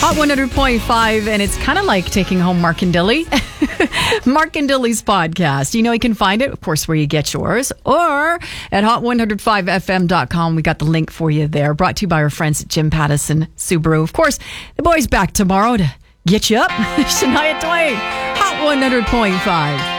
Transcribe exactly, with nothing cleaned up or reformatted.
Hot one hundred point five, and it's kind of like taking home Mark and Dilly. Mark and Dilly's podcast. You know, you can find it, of course, where you get yours, or at hot one oh five f m dot com. We got the link for you there. Brought to you by our friends at Jim Pattison Subaru. Of course, the boys back tomorrow to get you up. Shania Twain, Hot one hundred point five.